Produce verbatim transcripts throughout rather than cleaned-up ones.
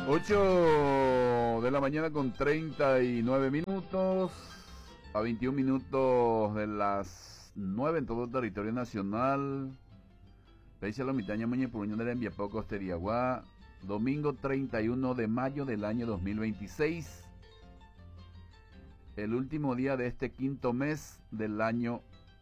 ocho de la mañana con treinta y nueve minutos, a veintiún minutos de las nueve en todo el territorio nacional. Pese a la mitaña Muñe Puruño de la Enviapó Costeriaguá, domingo treinta y uno de mayo del año dos mil veintiséis, el último día de este quinto mes del año.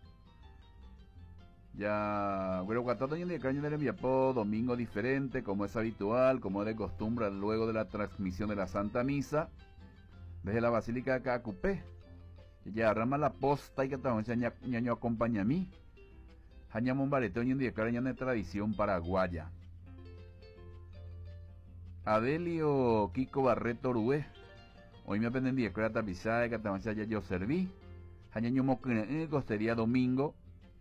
Ya, bueno, cuatro años de caño de Enviapó, domingo diferente, como es habitual, como de costumbre, luego de la transmisión de la Santa Misa, desde la Basílica de Cacupé. Ya rama la posta y que también ñaño acompaña a mí. Hañamos un baretoño de caña de tradición paraguaya. Adelio Kiko Barreto Urué. Hoy me aprendí de crata pisada que también ya yo serví. Hañaño moquene costería domingo.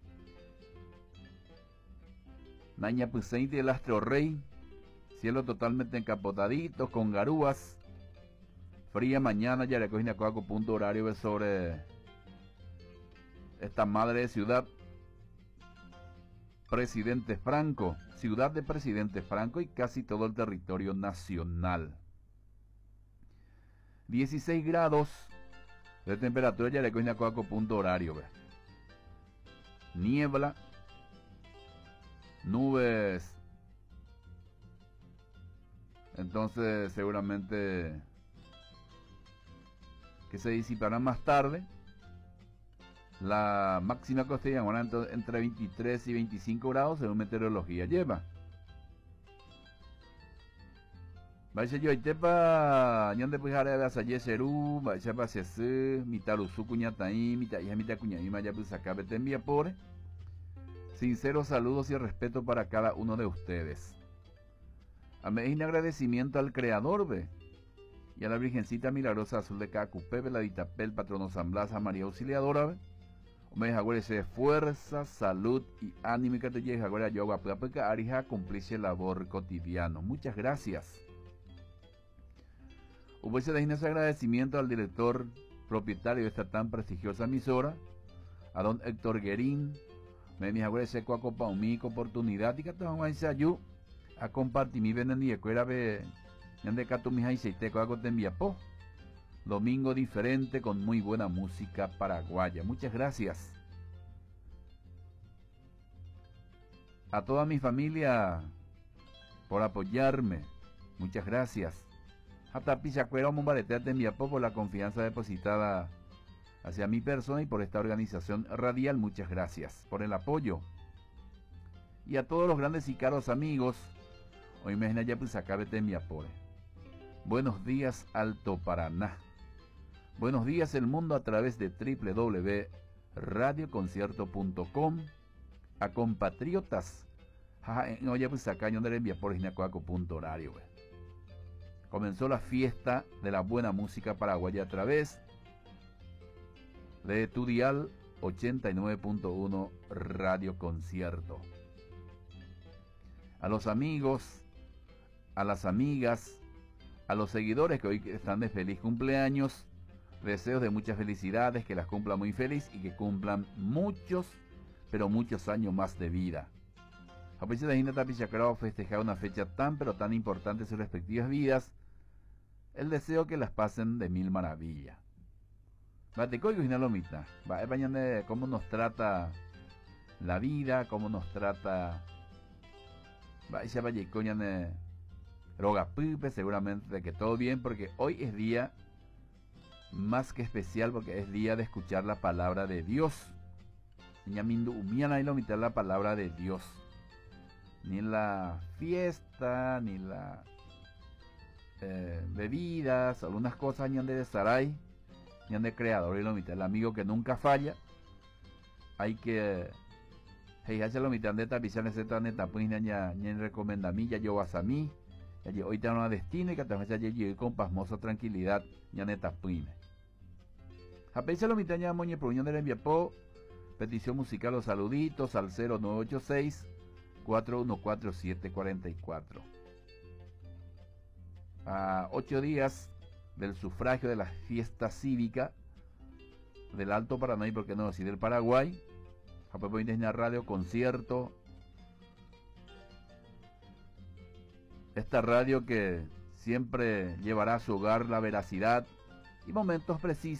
Naña Puseinte del Astro Rey, cielo totalmente encapotadito, con garúas, fría mañana, ya le cogí a coaco punto horario sobre esta madre de ciudad, Presidente Franco, ciudad de Presidente Franco y casi todo el territorio nacional. dieciséis grados de temperatura, ya le cogí a coaco punto horario, ve. Niebla, nubes, entonces seguramente que se disiparán más tarde. La máxima cotidiana entre veintitrés y veinticinco grados según meteorología lleva. Vaya yo itepa ñande pujare de asaye seru, vaya pa sese, mitarusu cuñataí, mitaya mita cuñaí maya pues acá te envía por. Sinceros saludos y respeto para cada uno de ustedes. Amén, agradecimiento al Creador, ve, y a la Virgencita Milagrosa Azul de Cacupé, ve, la Ditapel, patrono San Blas, a María Auxiliadora, ve. Hombre, agüérese fuerza, salud y ánimo y que te llegue agüera yo aguapuapeca, arija, cumplice labor cotidiano. Muchas gracias. Hubo ese agradecimiento al director propietario de esta tan prestigiosa emisora, a don Héctor Guerín. Me mi agüera se coaco pa mi oportunidad y que te vamos a ayudar a compartir mi venden y escuela ve yande cato mi hay seite coaco te envía po. Domingo diferente con muy buena música paraguaya. Muchas gracias. A toda mi familia por apoyarme. Muchas gracias. Hasta Pichacuera Mombaretea te envía po por la confianza depositada hacia mi persona y por esta organización radial. Muchas gracias por el apoyo. Y a todos los grandes y caros amigos, hoy me ya pues acabe te mi apore. Buenos días Alto Paraná. Buenos días el mundo a través de doble u doble u doble u punto radio concierto punto com. A compatriotas, no ya pues acá yo le envía por Ginacoaco punto horario. Comenzó la fiesta de la buena música paraguaya a través de tu dial ochenta y nueve punto uno Radio Concierto. A los amigos, a las amigas, a los seguidores que hoy están de feliz cumpleaños, deseos de muchas felicidades, que las cumplan muy feliz y que cumplan muchos, pero muchos años más de vida. A pesar de Hinata Pichacrao festejar una fecha tan pero tan importante en sus respectivas vidas, el deseo que las pasen de mil maravillas. Batecoigo y Nalomita, va a cómo nos trata la vida, cómo nos trata va a vaya coñane roga pipe, seguramente de que todo bien, porque hoy es día más que especial, porque es día de escuchar la palabra de Dios. Ñamindu umiana y lomitar la palabra de Dios. Ni la fiesta, ni la eh, bebidas, algunas cosas ñande de Saray, ñande creador y lomitar, el amigo que nunca falla. Hay que hey, hace lo mitad de esta visión de esta neta pues ya ya recomienda a mí ya yo vas a mí ya hoy tengo una destino y que también ya llegué con pasmosa tranquilidad ya neta pues a pesar lo mitad ya moñe proviñón de la enviapó petición musical o saluditos al cero nueve ocho seis cuatro uno cuatro siete cuatro cuatro. A ocho días del sufragio de la fiesta cívica del Alto Paraná y por qué no decir del Paraguay, a propósito de radio concierto, esta radio que siempre llevará a su hogar la veracidad y momentos precisos